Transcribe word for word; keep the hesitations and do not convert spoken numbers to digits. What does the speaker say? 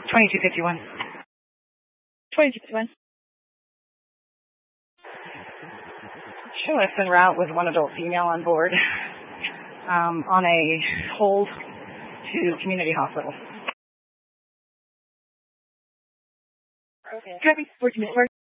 twenty-two fifty-one. twenty-two fifty-one. Show us en route with one adult female on board um, on a hold to community hospital. Okay. Copy. fourteen minutes.